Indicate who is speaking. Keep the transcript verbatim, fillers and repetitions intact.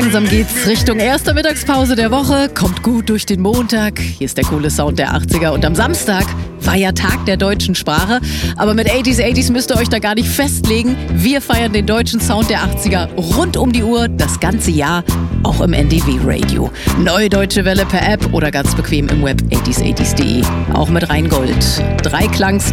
Speaker 1: Langsam geht's Richtung erster Mittagspause der Woche. Kommt gut durch den Montag. Hier ist der coole Sound der achtziger. Und am Samstag war ja Tag der deutschen Sprache. Aber mit achtziger achtziger müsst ihr euch da gar nicht festlegen. Wir feiern den deutschen Sound der achtziger rund um die Uhr, das ganze Jahr, auch im N D W-Radio. Neue Deutsche Welle per App oder ganz bequem im Web achtziger achtziger punkt de. Auch mit Rheingold. Dreiklangs